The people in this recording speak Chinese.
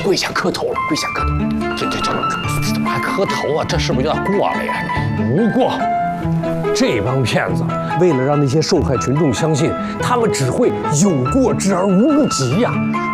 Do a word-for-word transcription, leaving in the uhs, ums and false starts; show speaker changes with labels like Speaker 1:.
Speaker 1: 跪下磕头了，跪下磕头。这这这怎么还磕头啊？这是不是有点过了呀？
Speaker 2: 不过，这帮骗子为了让那些受害群众相信他们只会有过之而无不及呀，